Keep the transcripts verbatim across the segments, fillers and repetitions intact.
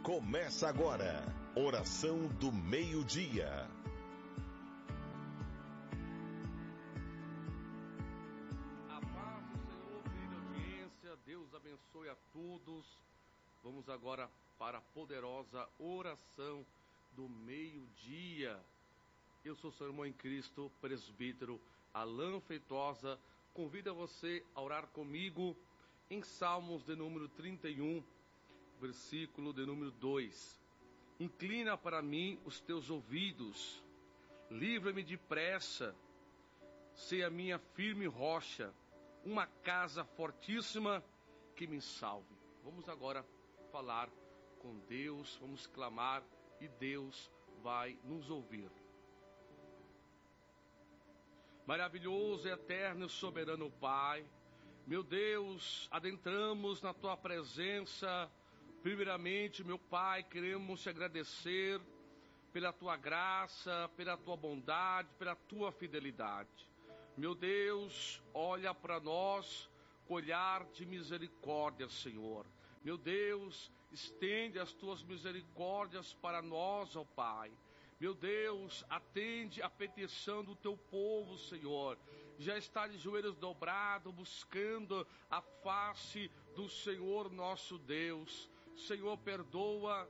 Começa agora, oração do meio-dia. A paz do Senhor, querida audiência, Deus abençoe a todos. Vamos agora para a poderosa oração do meio-dia. Eu sou seu irmão em Cristo, presbítero Alain Feitosa. Convido você a orar comigo em Salmos de número trinta e um, versículo de número dois. Inclina para mim os teus ouvidos, livra-me depressa, sei a minha firme rocha, uma casa fortíssima que me salve. Vamos agora falar com Deus, vamos clamar e Deus vai nos ouvir. Maravilhoso, eterno e soberano Pai, meu Deus, adentramos na Tua presença. Primeiramente, meu Pai, queremos te agradecer pela Tua graça, pela Tua bondade, pela Tua fidelidade. Meu Deus, olha para nós com olhar de misericórdia, Senhor. Meu Deus, estende as Tuas misericórdias para nós, ó Pai. Meu Deus, atende a petição do Teu povo, Senhor. Já está de joelhos dobrados, buscando a face do Senhor nosso Deus. Senhor, perdoa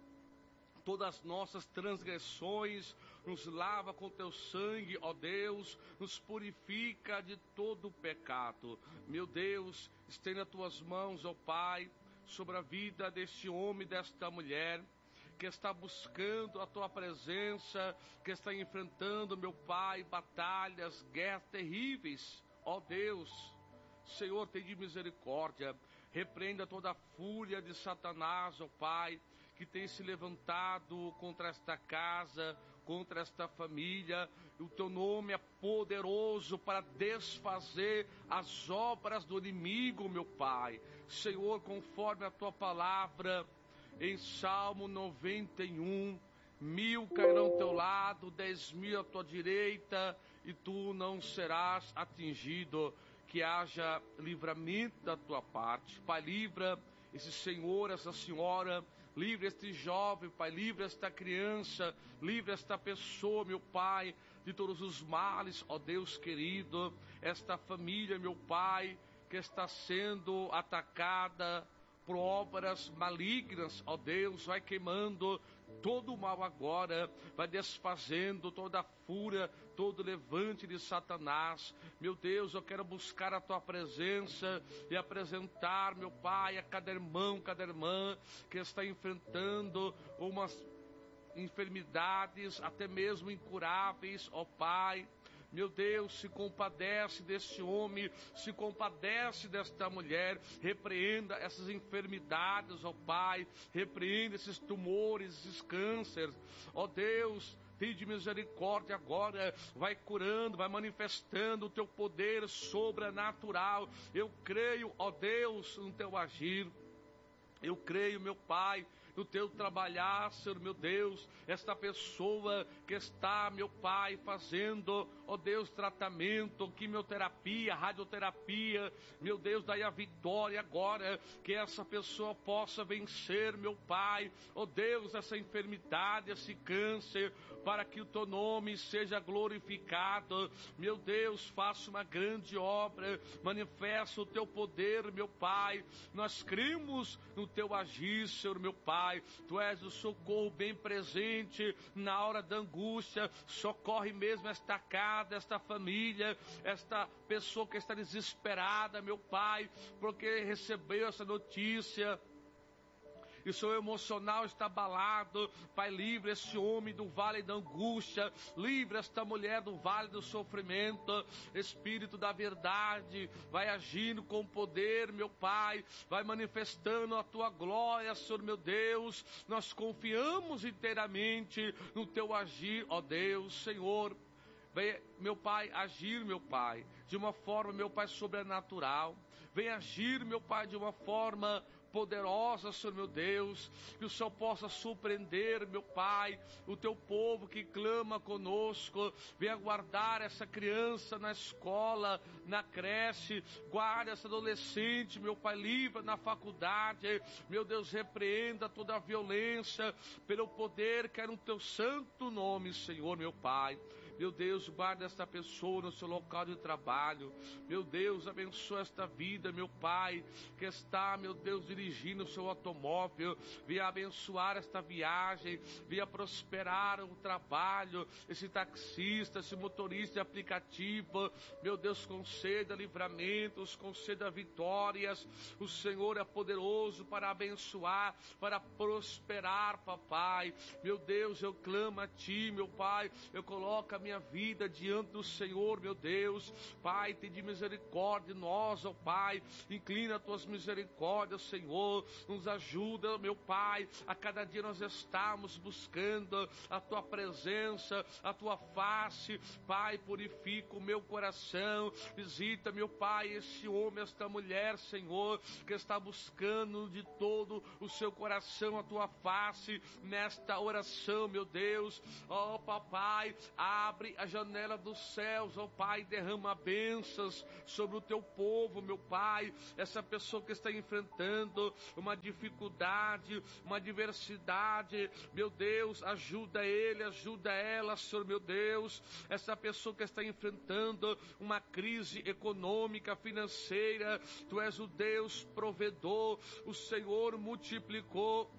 todas as nossas transgressões, nos lava com Teu sangue, ó Deus, nos purifica de todo o pecado. Meu Deus, estenda as Tuas mãos, ó Pai, sobre a vida deste homem e desta mulher, que está buscando a Tua presença, que está enfrentando, meu Pai, batalhas, guerras terríveis. Ó Deus, Senhor, tem de misericórdia, repreenda toda a fúria de Satanás, ó Pai, que tem se levantado contra esta casa, contra esta família. O Teu nome é poderoso para desfazer as obras do inimigo, meu Pai. Senhor, conforme a Tua palavra, em Salmo noventa e um, mil cairão ao teu lado, dez mil à tua direita, e tu não serás atingido. Que haja livramento da tua parte. Pai, livra esse senhor, essa senhora, livra este jovem, Pai, livra esta criança, livra esta pessoa, meu Pai, de todos os males, ó Deus querido, esta família, meu Pai, que está sendo atacada por obras malignas, ó Deus, vai queimando todo o mal agora, vai desfazendo toda a fúria, todo o levante de Satanás. Meu Deus, eu quero buscar a Tua presença e apresentar, meu Pai, a cada irmão, cada irmã que está enfrentando umas enfermidades, até mesmo incuráveis, ó Pai. Meu Deus, se compadece desse homem, se compadece desta mulher, repreenda essas enfermidades, ó Pai, repreenda esses tumores, esses cânceres, ó Deus, tem de misericórdia agora, vai curando, vai manifestando o Teu poder sobrenatural. Eu creio, ó Deus, no Teu agir. Eu creio, meu Pai, no Teu trabalhar, Senhor, meu Deus, esta pessoa que está, meu Pai, fazendo, ó Deus, tratamento, quimioterapia, radioterapia, meu Deus, daí a vitória agora, que essa pessoa possa vencer, meu Pai, ó Deus, essa enfermidade, esse câncer, para que o Teu nome seja glorificado. Meu Deus, faça uma grande obra, manifesta o Teu poder, meu Pai. Nós cremos no Teu agir, Senhor, meu Pai. Tu és o socorro bem presente na hora da angústia. Socorre mesmo esta casa, esta família, esta pessoa que está desesperada, meu Pai, porque recebeu essa notícia e o seu emocional está abalado. Pai, livre esse homem do vale da angústia, livre esta mulher do vale do sofrimento. Espírito da verdade, vai agindo com poder, meu Pai, vai manifestando a Tua glória, Senhor, meu Deus. Nós confiamos inteiramente no Teu agir, ó Deus, Senhor. Vem, meu Pai, agir, meu Pai, de uma forma, meu Pai, sobrenatural. Vem agir, meu Pai, de uma forma poderosa, Senhor meu Deus, que o Senhor possa surpreender, meu Pai, o teu povo que clama conosco. Venha guardar essa criança na escola, na creche, guarda essa adolescente, meu Pai, livra na faculdade, meu Deus, repreenda toda a violência, pelo poder que é no teu santo nome, Senhor, meu Pai. Meu Deus, guarda esta pessoa no seu local de trabalho. Meu Deus, abençoa esta vida, meu Pai, que está, meu Deus, dirigindo o seu automóvel. Venha abençoar esta viagem, venha prosperar o trabalho, esse taxista, esse motorista de aplicativo. Meu Deus, conceda livramentos, conceda vitórias. O Senhor é poderoso para abençoar, para prosperar, papai. Meu Deus, eu clamo a Ti, meu Pai, eu coloco a minha minha vida diante do Senhor, meu Deus. Pai, tem de misericórdia de nós, ó Pai, inclina as tuas misericórdias, Senhor, nos ajuda, meu Pai, a cada dia nós estamos buscando a tua presença, a tua face. Pai, purifica o meu coração, visita, meu Pai, esse homem, esta mulher, Senhor, que está buscando de todo o seu coração a tua face, nesta oração, meu Deus. Ó Papai, abre Abre a janela dos céus, ó Pai, derrama bênçãos sobre o teu povo, meu Pai. Essa pessoa que está enfrentando uma dificuldade, uma adversidade, meu Deus, ajuda ele, ajuda ela, Senhor, meu Deus. Essa pessoa que está enfrentando uma crise econômica, financeira, Tu és o Deus provedor, o Senhor multiplicou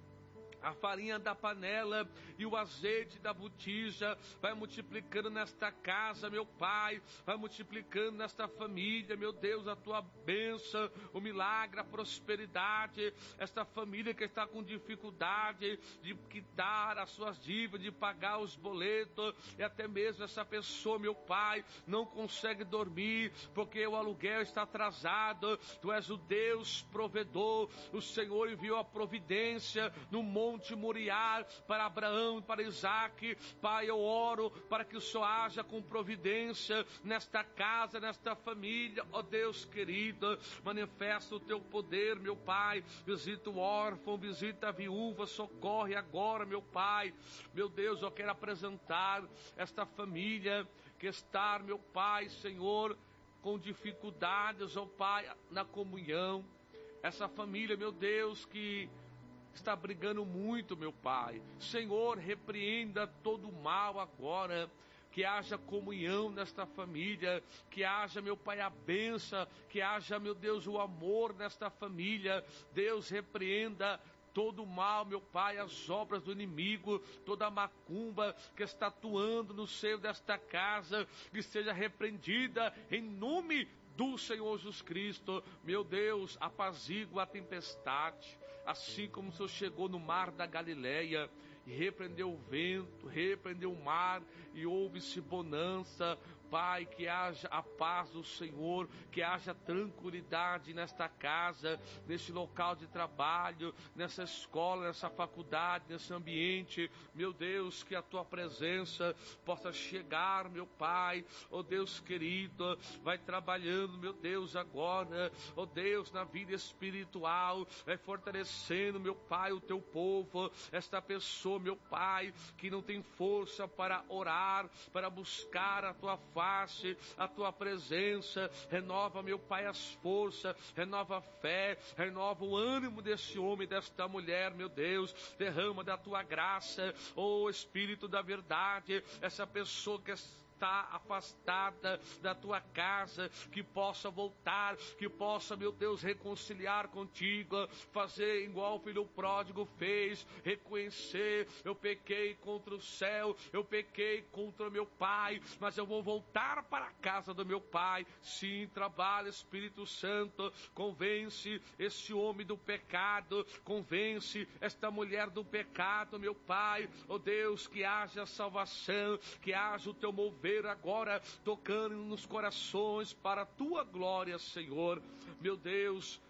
a farinha da panela e o azeite da botija, vai multiplicando nesta casa, meu Pai, vai multiplicando nesta família, meu Deus, a tua bênção, o milagre, a prosperidade. Esta família que está com dificuldade de quitar as suas dívidas, de pagar os boletos, e até mesmo essa pessoa, meu Pai, não consegue dormir porque o aluguel está atrasado. Tu és o Deus provedor, o Senhor enviou a providência no monte Monte Moriá, para Abraão, para Isaac. Pai, eu oro para que o Senhor haja com providência nesta casa, nesta família, ó Deus querido, manifesta o teu poder, meu Pai, visita o órfão, visita a viúva, socorre agora, meu Pai. Meu Deus, eu quero apresentar esta família que está, meu Pai, Senhor, com dificuldades, ó Pai, na comunhão. Essa família, meu Deus, que está brigando muito, meu Pai. Senhor, repreenda todo o mal agora. Que haja comunhão nesta família, que haja, meu Pai, a bênção, que haja, meu Deus, o amor nesta família. Deus, repreenda todo o mal, meu Pai, as obras do inimigo, toda a macumba que está atuando no seio desta casa, que seja repreendida em nome do Senhor Jesus Cristo. Meu Deus, apazigua a tempestade, assim como o Senhor chegou no mar da Galileia e repreendeu o vento, repreendeu o mar e houve-se bonança. Pai, que haja a paz do Senhor, que haja tranquilidade nesta casa, nesse local de trabalho, nessa escola, nessa faculdade, nesse ambiente. Meu Deus, que a tua presença possa chegar, meu Pai. Oh Deus querido, vai trabalhando, meu Deus, agora. Oh Deus, na vida espiritual, vai fortalecendo, meu Pai, o teu povo. Esta pessoa, meu Pai, que não tem força para orar, para buscar a tua face, a tua presença, renova, meu Pai, as forças, renova a fé, renova o ânimo desse homem, desta mulher, meu Deus, derrama da tua graça, oh Espírito da verdade, essa pessoa que está afastada da tua casa, que possa voltar, que possa, meu Deus, reconciliar contigo, fazer igual o filho pródigo fez, reconhecer: eu pequei contra o céu, eu pequei contra meu pai, mas eu vou voltar para a casa do meu pai. Sim, trabalha, Espírito Santo, convence esse homem do pecado, convence esta mulher do pecado, meu Pai. Oh Deus, que haja salvação, que haja o teu mover agora, tocando nos corações para a tua glória, Senhor. Meu Deus,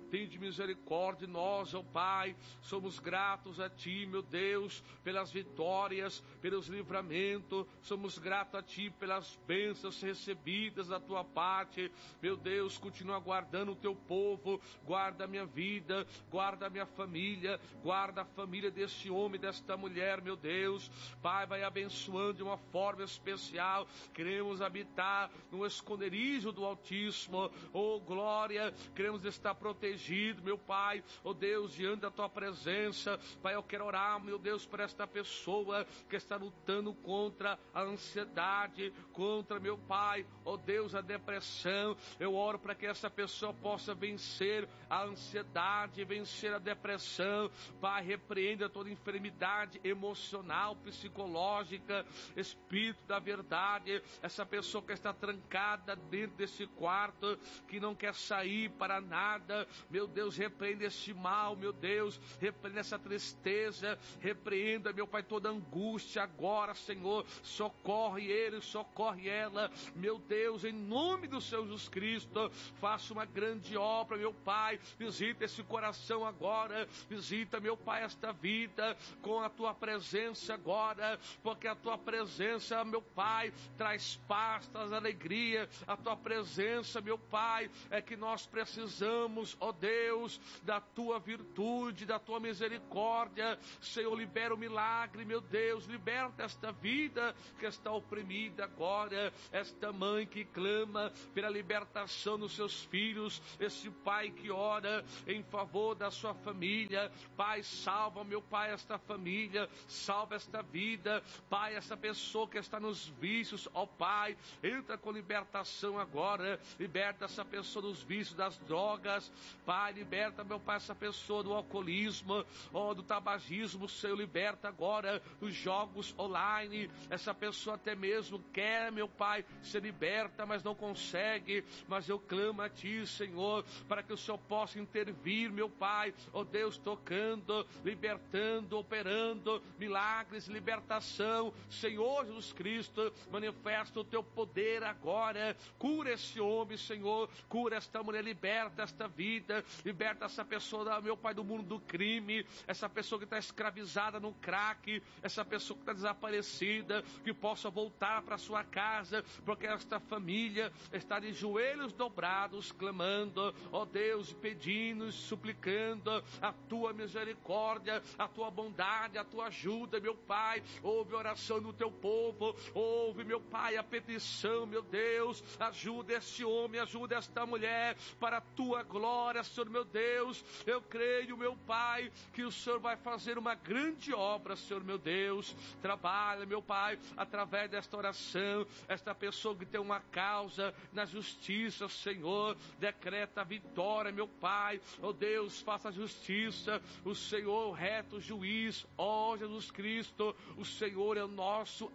Tende misericórdia de nós, ó Pai. Somos gratos a Ti, meu Deus, pelas vitórias, pelos livramentos. Somos gratos a Ti pelas bênçãos recebidas da Tua parte. Meu Deus, continua guardando o Teu povo. Guarda a minha vida, guarda a minha família, guarda a família deste homem, desta mulher, meu Deus. Pai, vai abençoando de uma forma especial. Queremos habitar no esconderijo do Altíssimo. Oh, glória, queremos estar protegidos, meu Pai. Oh, Deus, diante da Tua presença. Pai, eu quero orar, meu Deus, por esta pessoa que está lutando contra a ansiedade, contra, meu Pai, oh Deus, a depressão. Eu oro para que essa pessoa possa vencer a ansiedade, vencer a depressão. Pai, repreenda toda enfermidade emocional, psicológica, espírito da verdade. Essa pessoa que está trancada dentro desse quarto, que não quer sair para nada, meu Deus, repreenda esse mal, meu Deus, repreenda essa tristeza, repreenda, meu Pai, toda angústia agora, Senhor. Socorre ele, socorre ela, meu Deus, em nome do Senhor Jesus Cristo. Faça uma grande obra, meu Pai. Visita esse coração agora, visita, meu Pai, esta vida com a Tua presença agora, porque a Tua presença, meu Pai, traz paz, traz alegria. A Tua presença, meu Pai, é que nós precisamos, ó Deus, da Tua virtude, da Tua misericórdia. Senhor, libera o milagre, meu Deus, liberta esta vida que está oprimida agora, esta mãe que clama pela libertação dos seus filhos, esse pai que ora em favor da sua família. Pai, salva, meu Pai, esta família, salva esta vida. Pai, essa pessoa que está nos vícios, ó Pai, entra com libertação agora, liberta essa pessoa dos vícios, das drogas. Pai, liberta, meu Pai, essa pessoa do alcoolismo, ó, do tabagismo. Senhor, liberta agora dos jogos online. Essa pessoa até mesmo quer, meu Pai, ser liberta, mas não consegue. Mas eu clamo a Ti, Senhor, para que o Senhor possa intervir, meu Pai, ó Deus, tocando, libertando, operando milagres, libertação. Senhor Jesus Cristo, manifesta o Teu poder agora. Cura esse homem, Senhor, cura esta mulher, liberta esta vida, liberta essa pessoa, meu Pai, do mundo do crime, essa pessoa que está escravizada no crack, essa pessoa que está desaparecida, que possa voltar para sua casa, porque esta família está de joelhos dobrados, clamando, ó Deus, pedindo, suplicando a Tua misericórdia, a Tua bondade, a Tua ajuda, meu Pai. Ouve a oração do Teu povo, ouve, meu Pai, a petição, meu Deus. Ajuda este homem, ajuda esta mulher, para a Tua glória, Senhor, meu Deus. Eu creio, meu Pai, que o Senhor vai fazer uma grande obra, Senhor, meu Deus. Trabalha, meu Pai, através desta oração, esta pessoa que tem uma causa na justiça, Senhor, decreta a vitória, meu Pai. Ó Deus, faça a justiça, o Senhor, o reto juiz, ó Jesus Cristo, o Senhor é o nosso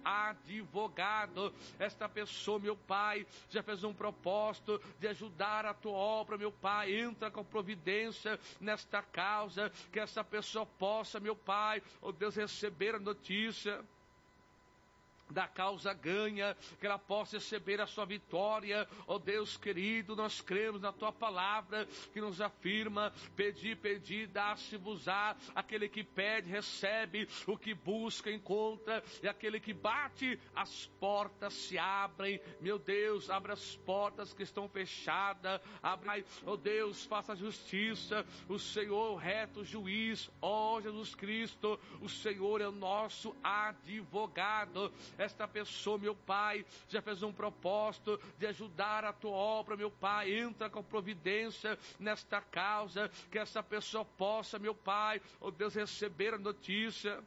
advogado. Esta pessoa, meu Pai, já fez um propósito de ajudar a Tua obra, meu Pai. Entra com providência nesta causa, que essa pessoa possa, meu Pai, ó Deus, receber a notícia da causa ganha, que ela possa receber a sua vitória. Ó Deus querido, nós cremos na Tua palavra, que nos afirma: pedi, pedi, dá-se-vos-á. Aquele que pede, recebe. O que busca, encontra. E aquele que bate, as portas se abrem. Meu Deus, abra as portas que estão fechadas. Abre, ó Deus, faça justiça. O Senhor, o reto juiz, ó Jesus Cristo, o Senhor é o nosso advogado. Esta pessoa, meu Pai, já fez um propósito de ajudar a Tua obra, meu Pai. Entra com providência nesta causa, que essa pessoa possa, meu Pai, ó Deus, receber a notícia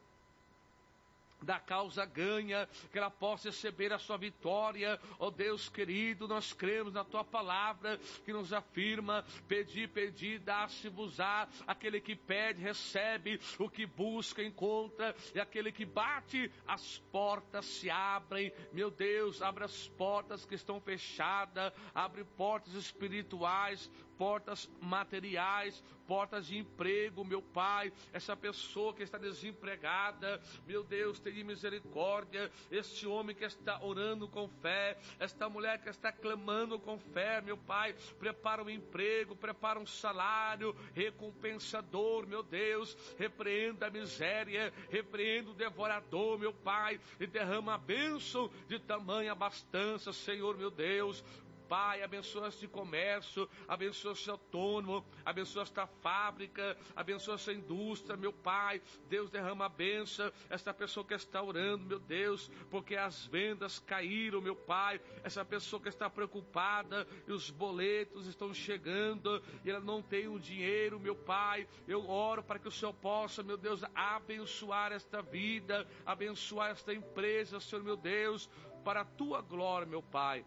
da causa ganha, que ela possa receber a sua vitória. Ó Deus querido, nós cremos na Tua palavra, que nos afirma: pedi, pedi, dá-se-vos-á. Aquele que pede, recebe. O que busca, encontra. E aquele que bate, as portas se abrem. Meu Deus, abre as portas que estão fechadas, abre portas espirituais, portas materiais, portas de emprego, meu Pai. Essa pessoa que está desempregada, meu Deus, tenha misericórdia. Este homem que está orando com fé, esta mulher que está clamando com fé, meu Pai, prepara um emprego, prepara um salário recompensador, meu Deus. Repreenda a miséria, repreenda o devorador, meu Pai, e derrama a bênção de tamanha abastança, Senhor, meu Deus. Pai, abençoa este comércio, abençoa este autônomo, abençoa esta fábrica, abençoa essa indústria, meu Pai. Deus, derrama a bênção, esta pessoa que está orando, meu Deus, porque as vendas caíram, meu Pai. Essa pessoa que está preocupada e os boletos estão chegando e ela não tem o dinheiro, meu Pai. Eu oro para que o Senhor possa, meu Deus, abençoar esta vida, abençoar esta empresa, Senhor, meu Deus, para a Tua glória, meu Pai.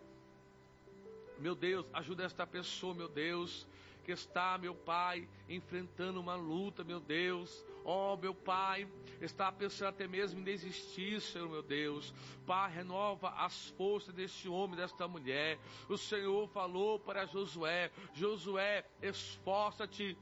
Meu Deus, ajuda esta pessoa, meu Deus, que está, meu Pai, enfrentando uma luta, meu Deus. Oh, meu Pai, está pensando até mesmo em desistir, Senhor, meu Deus. Pai, renova as forças deste homem, desta mulher. O Senhor falou para Josué: Josué, esforça-te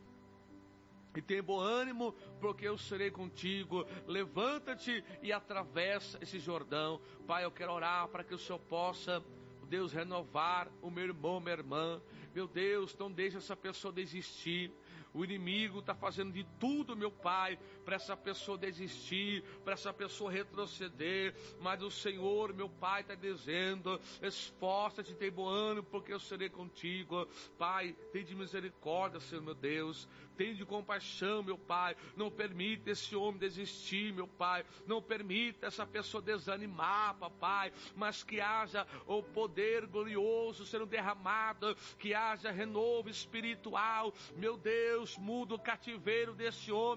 e tem bom ânimo, porque eu serei contigo. Levanta-te e atravessa esse Jordão. Pai, eu quero orar para que o Senhor possa, Deus, renovar o meu irmão, minha irmã. Meu Deus, não deixe essa pessoa desistir. O inimigo está fazendo de tudo, meu Pai, para essa pessoa desistir, para essa pessoa retroceder. Mas o Senhor, meu Pai, está dizendo: esforça-te, tem bom ânimo, porque eu serei contigo. Pai, tem de misericórdia, Senhor, meu Deus. Tem de compaixão, meu Pai. Não permita esse homem desistir, meu Pai. Não permita essa pessoa desanimar, papai. Mas que haja o poder glorioso sendo derramado. Que haja renovo espiritual. Meu Deus, muda o cativeiro desse homem.